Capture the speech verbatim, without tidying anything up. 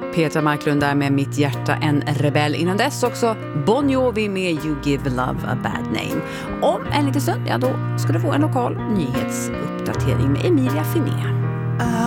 Petra Marklund där med Mitt hjärta en rebell. Innan dess också Bon Jovi med You Give Love a Bad Name. Om en liten stund, ja då ska du få en lokal nyhetsuppdatering med Emilia Finé.